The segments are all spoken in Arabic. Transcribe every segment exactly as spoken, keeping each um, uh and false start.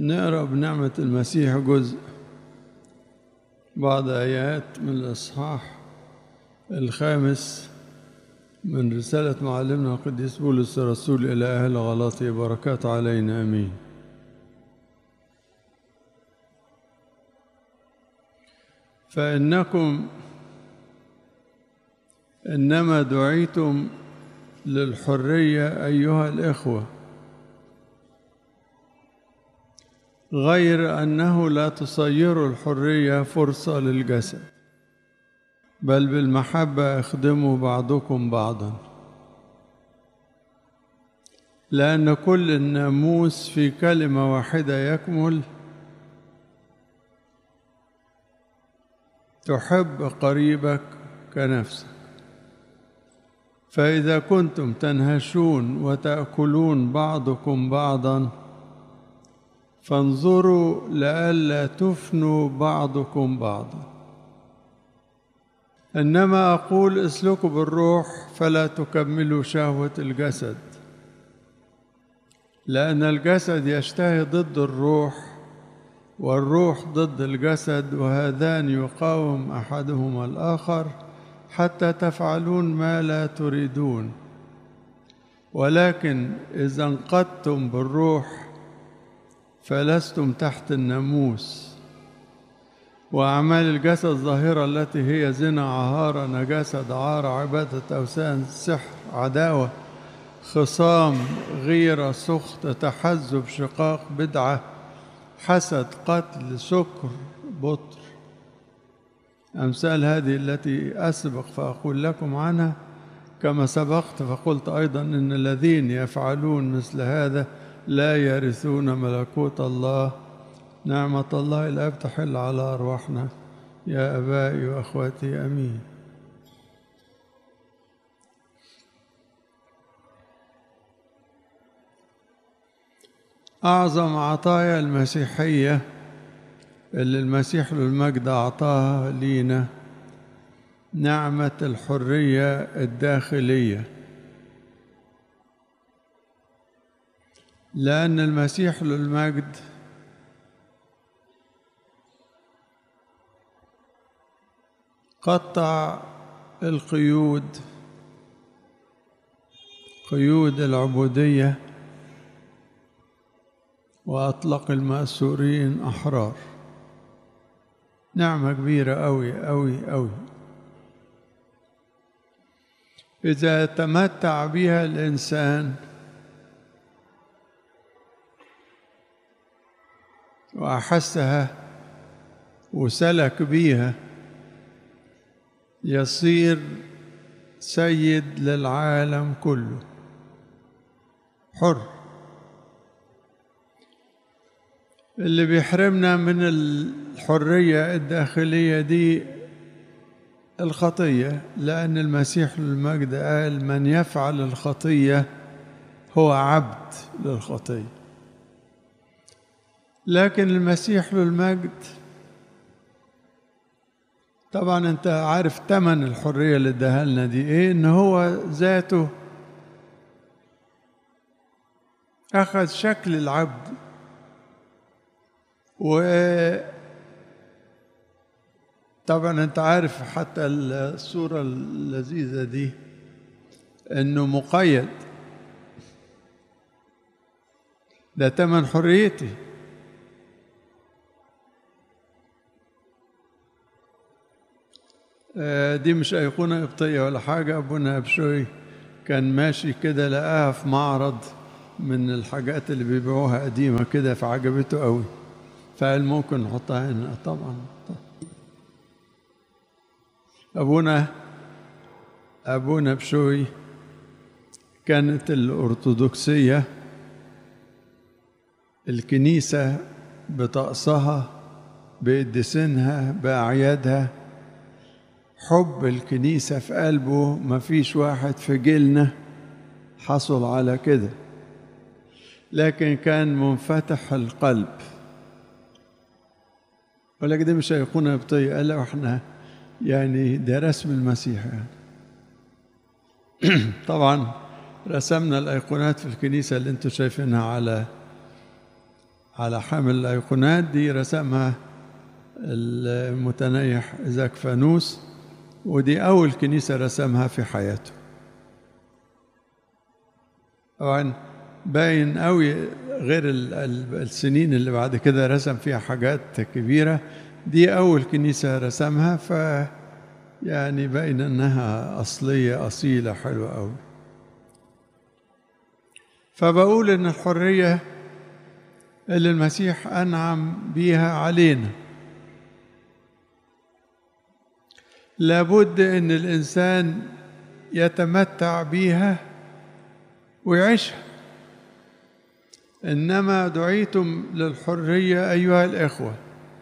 نقرأ بنعمة المسيح جزء بعض آيات من الإصحاح الخامس من رسالة معلمنا القديس بولس الرسول إلى أهل غلاطيا، بركات علينا آمين. فإنكم إنما دعيتم للحرية أيها الإخوة، غير أنه لا تصيروا الحرية فرصة للجسد، بل بالمحبة اخدموا بعضكم بعضا، لأن كل الناموس في كلمة واحدة يكمل: تحب قريبك كنفسك. فإذا كنتم تنهشون وتأكلون بعضكم بعضا، فانظروا لئلا تفنوا بعضكم بعضا. إنما أقول اسلكوا بالروح فلا تكملوا شهوة الجسد، لأن الجسد يشتهي ضد الروح، والروح ضد الجسد، وهذان يقاوم أحدهما الآخر حتى تفعلون ما لا تريدون. ولكن إذا انقضتم بالروح فلستم تحت الناموس. وأعمال الجسد ظاهرة التي هي زنا، عهارة، نجاسة، دعارة، عبادة أوثان، سحر، عداوة، خصام، غيرة، سخط، تحزب، شقاق، بدعة، حسد، قتل، سكر، بطر، أمثال هذه التي أسبق فأقول لكم عنها. كما سبقت فقلت أيضا إن الذين يفعلون مثل هذا لا يرثون ملكوت الله. نعمة الله الآب تحل على أرواحنا يا أبائي وأخواتي، أمين. أعظم عطايا المسيحية اللي المسيح له المجد أعطاها لينا نعمة الحرية الداخلية، لأن المسيح له المجد قطع القيود، قيود العبودية، وأطلق المأسورين أحرار. نعمة كبيرة أوي أوي أوي، إذا تمتع بها الإنسان وأحسها وسلك بيها يصير سيد للعالم كله، حر. اللي بيحرمنا من الحرية الداخلية دي الخطية، لأن المسيح للمجد قال: من يفعل الخطية هو عبد للخطية. لكن المسيح للمجد طبعا انت عارف تمن الحرية اللي اداها لنا دي ايه؟ ان هو ذاته اخذ شكل العبد، وطبعا انت عارف حتى الصورة اللذيذة دي انه مقيد، ده تمن حريتي. دي مش أيقونة قبطية ولا حاجة. أبونا بشوي كان ماشي كده لقاها في معرض من الحاجات اللي بيبيعوها قديمة كده، فعجبته قوي، فقال ممكن نحطها هنا. طبعا أبونا أبونا بشوي كانت الأرثوذكسية الكنيسة بطقسها بقدسينها بأعيادها، حب الكنيسة في قلبه. ما فيش واحد في جيلنا حصل على كده، لكن كان منفتح القلب. ولكن ده مش أيقونة قبطية، قال له احنا يعني ده رسم المسيح يعني. طبعا رسمنا الأيقونات في الكنيسة اللي انتم شايفينها على على حامل الأيقونات دي رسمها المتنيح زكفانوس، ودي أول كنيسة رسمها في حياته. طبعا باين قوي غير السنين اللي بعد كده رسم فيها حاجات كبيرة، دي أول كنيسة رسمها، ف يعني باين أنها أصلية أصيلة حلوة قوي. فبقول إن الحرية اللي المسيح أنعم بيها علينا لابد إن الإنسان يتمتع بيها ويعيشها. إنما دعيتم للحرية أيها الإخوة،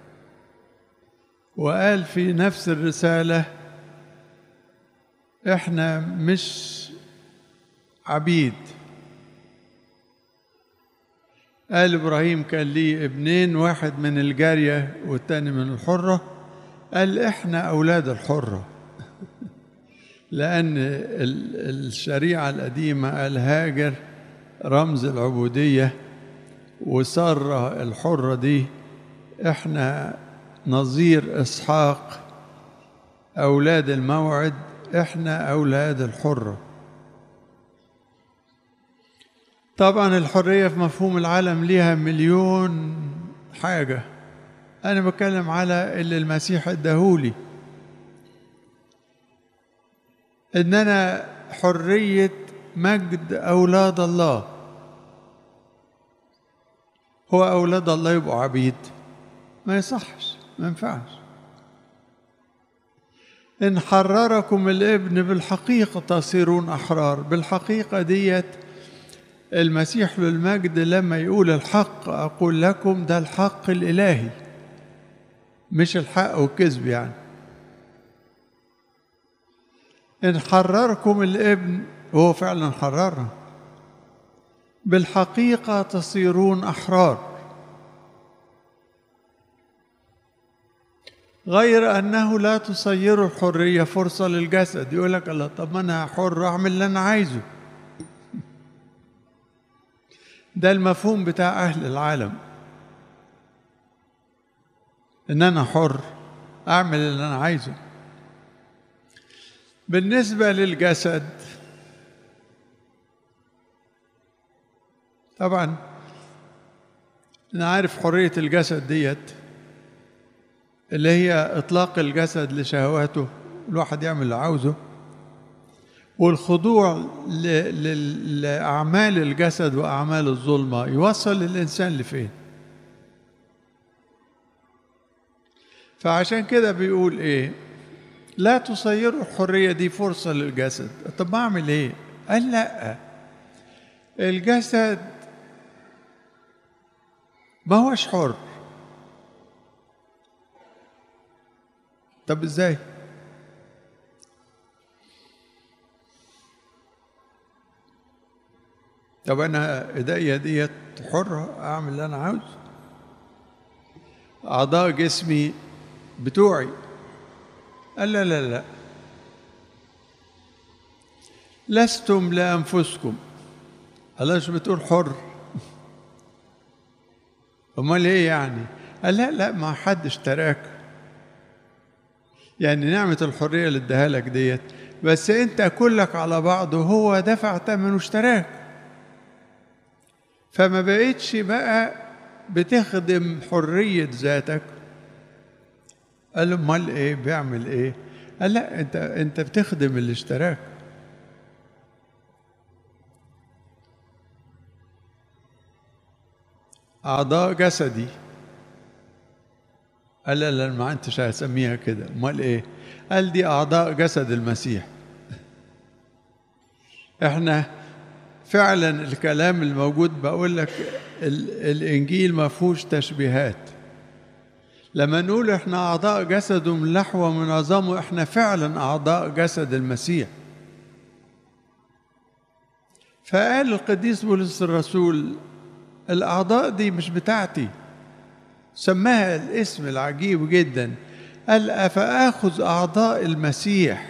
وقال في نفس الرسالة إحنا مش عبيد. قال إبراهيم كان ليه ابنين، واحد من الجارية والتاني من الحرة، قال إحنا أولاد الحرة لأن الشريعة القديمة قال هاجر رمز العبودية، وسارة الحرة دي إحنا نظير إسحاق أولاد الموعد، إحنا أولاد الحرة. طبعا الحرية في مفهوم العالم ليها مليون حاجة، أنا بتكلم على اللي المسيح اداهولي، إننا حرية مجد أولاد الله. هو أولاد الله يبقوا عبيد؟ ما يصحش، ما ينفعش. إن حرركم الابن بالحقيقة تصيرون أحرار. بالحقيقة ديت المسيح للمجد لما يقول الحق أقول لكم، ده الحق الإلهي مش الحق والكذب يعني. إن حرركم الابن، هو فعلا حررنا، بالحقيقة تصيرون أحرار، غير أنه لا تصير الحرية فرصة للجسد. يقول لك الله، طب ما أنا حر أعمل اللي أنا عايزه. ده المفهوم بتاع أهل العالم، إن أنا حر أعمل اللي أنا عايزه. بالنسبة للجسد طبعا أنا عارف حرية الجسد ديت اللي هي إطلاق الجسد لشهواته، الواحد يعمل اللي عاوزه، والخضوع لأعمال الجسد وأعمال الظلمة يوصل الإنسان لفين. فعشان كده بيقول إيه؟ لا تصيروا الحرية دي فرصة للجسد. طب ما أعمل إيه؟ قال لا، الجسد ما هوش حر. طب إزاي؟ طب أنا إيديا ديت حرة أعمل اللي أنا عاوز، أعضاء جسمي بتوعي. قال لا لا لا، لستم لأنفسكم. الله مش بتقول حر؟ أمال إيه يعني؟ قال لا لا، ما حد اشتراك، يعني نعمة الحرية اللي اداها لك ديت، بس أنت كلك على بعضه هو دفع ثمن واشتراك، فما بقيتش بقى بتخدم حرية ذاتك. قال له امال ايه بيعمل ايه؟ قال لا، انت انت بتخدم اللي اشتراك. اعضاء جسدي. قال لا لا، ما انتش هسميها كده، امال ايه؟ قال دي اعضاء جسد المسيح. احنا فعلا الكلام الموجود بقول لك الانجيل ما فيهوش تشبيهات. لما نقول احنا اعضاء جسد من لحوه من عظامه، احنا فعلا اعضاء جسد المسيح. فقال القديس بولس الرسول الاعضاء دي مش بتاعتي، سماها الاسم العجيب جدا، قال افاخذ اعضاء المسيح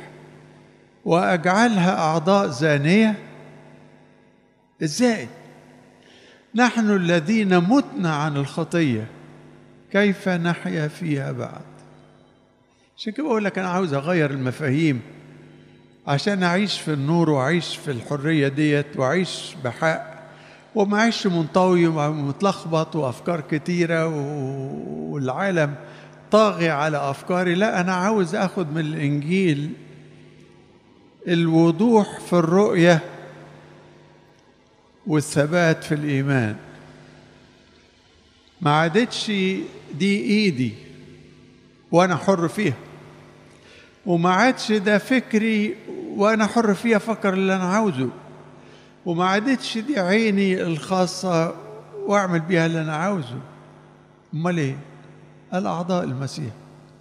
واجعلها اعضاء زانيه؟ ازاي؟ نحن الذين متنا عن الخطية كيف نحيا فيها بعد؟ عشان كده بقول لك أنا عاوز أغير المفاهيم عشان أعيش في النور وأعيش في الحرية ديت وأعيش بحق وما أعيش منطوي ومتلخبط وأفكار كتيرة والعالم طاغي على أفكاري. لا، أنا عاوز أخد من الإنجيل الوضوح في الرؤية والثبات في الإيمان. ما عادتش دي إيدي وأنا حر فيها، وما عادش ده فكري وأنا حر فيها أفكر اللي أنا عاوزه، وما عادتش دي عيني الخاصة وأعمل بيها اللي أنا عاوزه. أمال إيه؟ الأعضاء المسيح.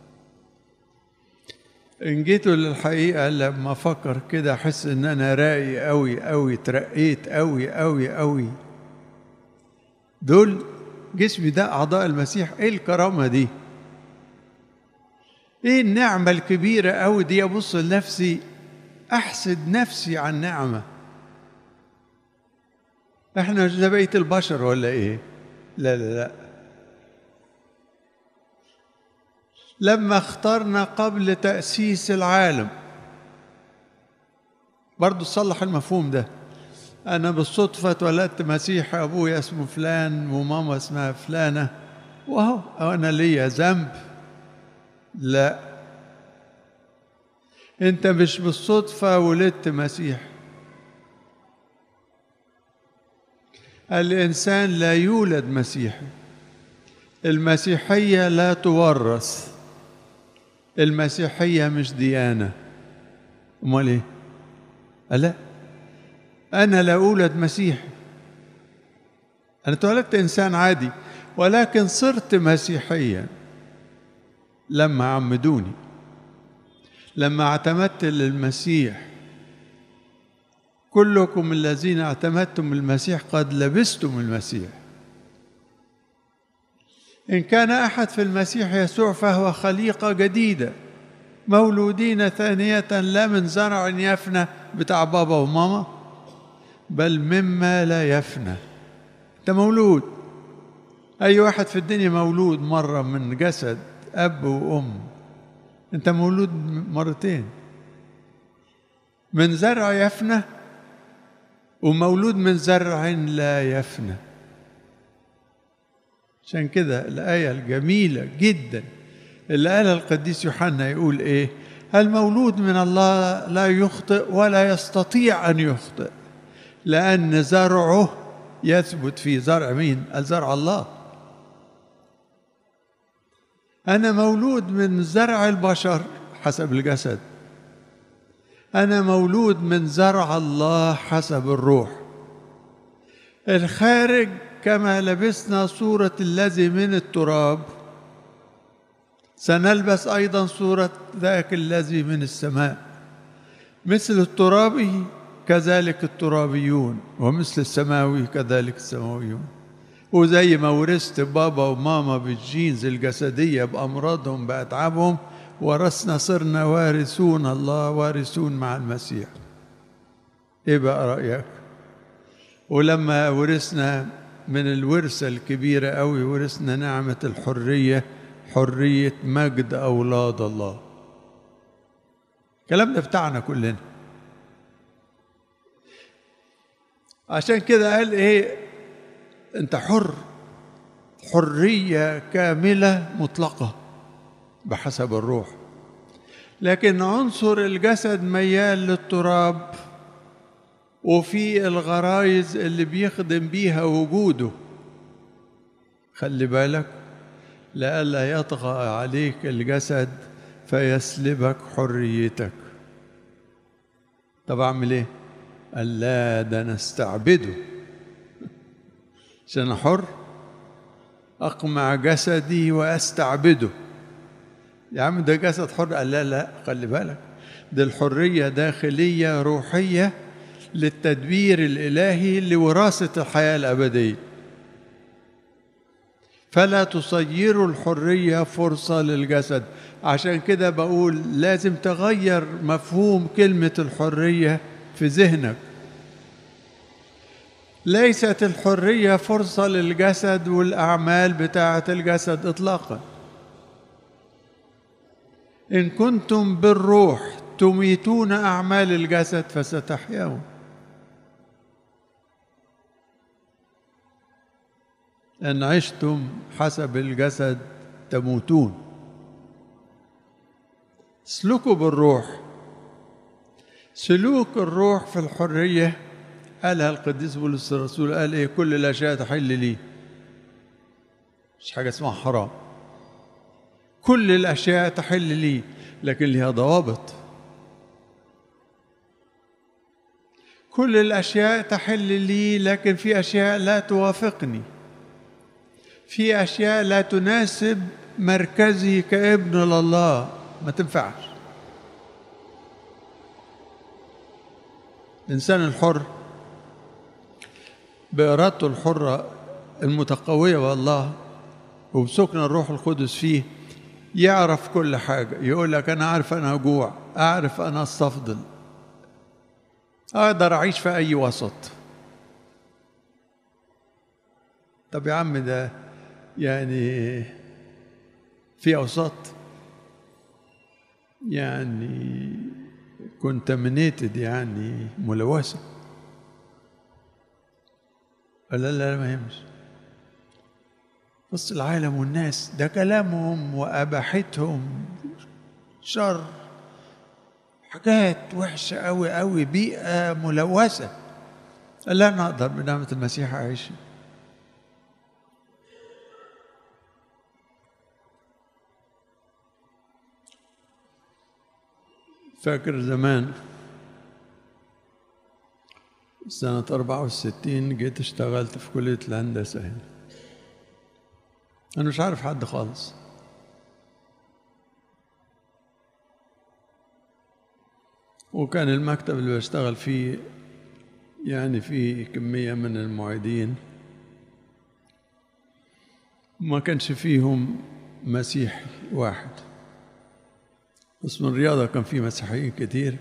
إن جيتوا للحقيقة لما أفكر كده أحس إن أنا راقي أوي أوي، ترقيت أوي أوي أوي. دول جسمي ده أعضاء المسيح. إيه الكرامة دي؟ إيه النعمة الكبيرة أوي دي؟ أبص لنفسي أحسد نفسي عن نعمة. إحنا زي بقية البشر ولا إيه؟ لا لا لا. لما اخترنا قبل تأسيس العالم، برضو صلح المفهوم ده. أنا بالصدفة اتولدت مسيح، أبويا اسمه فلان وماما اسمها فلانة، وهو أنا ليا ذنب؟ لا، أنت مش بالصدفة ولدت مسيح. الإنسان لا يولد مسيحي. المسيحية لا تورث. المسيحية مش ديانة. أمال إيه؟ لا، أنا لا أولد مسيحي. أنا اتولدت إنسان عادي، ولكن صرت مسيحيا لما عمدوني، لما اعتمدت للمسيح. كلكم الذين اعتمدتم المسيح قد لبستم المسيح. إن كان أحد في المسيح يسوع فهو خليقة جديدة، مولودين ثانية لا من زرع يفنى بتاع بابا وماما، بل مما لا يفنى. أنت مولود. أي واحد في الدنيا مولود مرة من جسد أب وأم. أنت مولود مرتين، من زرع يفنى ومولود من زرع لا يفنى. عشان كده الآية الجميلة جدا اللي قالها القديس يوحنا يقول إيه؟ المولود من الله لا يخطئ ولا يستطيع أن يخطئ، لأن زرعه يثبت في زرع مين؟ الزرع الله. أنا مولود من زرع البشر حسب الجسد، أنا مولود من زرع الله حسب الروح. الخارج كما لبسنا صورة الذي من التراب سنلبس أيضا صورة ذاك الذي من السماء. مثل الترابي كذلك الترابيون، ومثل السماوي كذلك السماويون. وزي ما ورثت بابا وماما بالجينز الجسدية بأمراضهم بأتعابهم، ورثنا صرنا وارثون الله، وارثون مع المسيح. إيه بقى رأيك؟ ولما ورثنا من الورثة الكبيرة أوي، ورثنا نعمة الحرية، حرية مجد أولاد الله. الكلام ده بتاعنا كلنا. عشان كده قال إيه؟ أنت حر، حرية كاملة مطلقة بحسب الروح. لكن عنصر الجسد ميال للتراب، وفي الغرايز اللي بيخدم بيها وجوده. خلي بالك لئلا يطغى عليك الجسد فيسلبك حريتك. طب أعمل إيه؟ قال لا، ده نستعبده عشان حر، أقمع جسدي وأستعبده. يا عم ده جسد حر. قال لا لا، خلي بالك، ده الحرية داخلية روحية للتدبير الإلهي لوراثة الحياة الأبدية. فلا تصيروا الحرية فرصة للجسد. عشان كده بقول لازم تغير مفهوم كلمة الحرية في ذهنك. ليست الحرية فرصة للجسد والأعمال بتاعة الجسد إطلاقا. إن كنتم بالروح تميتون أعمال الجسد فستحيون. إن عشتم حسب الجسد تموتون. اسلكوا بالروح. سلوك الروح في الحرية قالها القديس بولس الرسول، قال إيه؟ كل الأشياء تحل لي، مش حاجة اسمها حرام. كل الأشياء تحل لي، لكن لها ضوابط. كل الأشياء تحل لي، لكن في أشياء لا توافقني، في أشياء لا تناسب مركزي كابن لله، ما تنفعش. الإنسان الحر بإرادته الحرة المتقوية والله وبسكن الروح القدس فيه يعرف كل حاجة. يقول لك أنا عارف أنا أجوع، أعرف أنا أستفضل، أقدر أعيش في أي وسط. طب يا عم ده يعني في أوساط يعني contaminated، يعني ملوثة. لا لا ما يهمش. بص العالم والناس ده كلامهم وأباحتهم شر، حاجات وحشة أوي أوي، بيئة ملوثة. لا نقدر بنعمة المسيح أعيش. فاكر زمان سنة أربعة وستين جيت اشتغلت في كلية الهندسة هنا. أنا مش عارف حد خالص، وكان المكتب اللي بشتغل فيه يعني فيه كمية من المعيدين ما كانش فيهم مسيحي واحد. قسم الرياضة كان فيه مسيحيين كتير،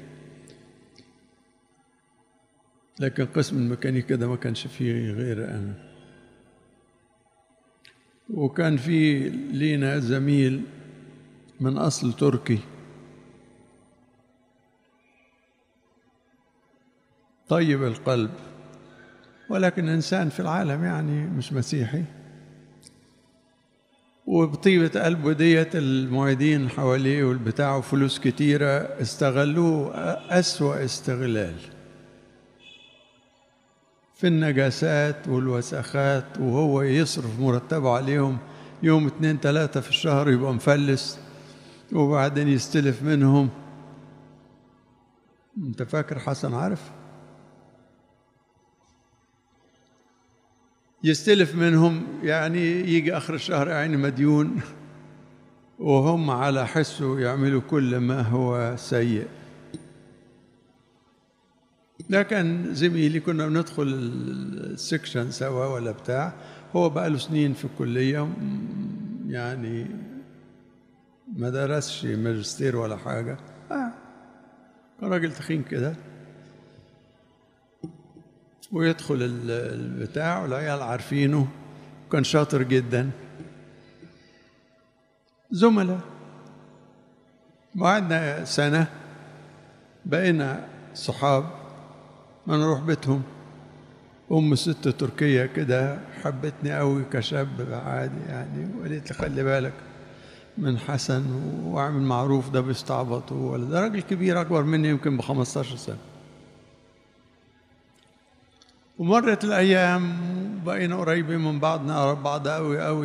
لكن قسم الميكانيكا ده ما كانش فيه غير أنا. وكان في لينا زميل من أصل تركي، طيب القلب، ولكن إنسان في العالم يعني مش مسيحي. وبطيبة قلبه ديت المعيدين حواليه والبتاع فلوس كتيرة استغلوه أسوأ استغلال في النجاسات والوسخات، وهو يصرف مرتبه عليهم يوم اتنين تلاتة في الشهر يبقى مفلس، وبعدين يستلف منهم. انت فاكر حسن عارف؟ يستلف منهم يعني يجي آخر الشهر يعني مديون، وهم على حسه يعملوا كل ما هو سيء. ده كان زميلي، كنا بندخل السكشن سوا ولا بتاع. هو بقى له سنين في الكلية يعني ما درسش ماجستير ولا حاجة. آه. كان راجل تخين كده، ويدخل البتاع والعيال عارفينه، كان شاطر جدا، زملاء. وقعدنا سنة بقينا صحاب، ما نروح بيتهم. أم ست تركية كده حبتني قوي كشاب عادي يعني، وقالت لي خلي بالك من حسن واعمل معروف، ده بيستعبط، ولا ده راجل كبير أكبر مني يمكن بخمستاشر سنة. ومرت الأيام بقينا قريبين من بعض، نعرف بعض قوي قوي.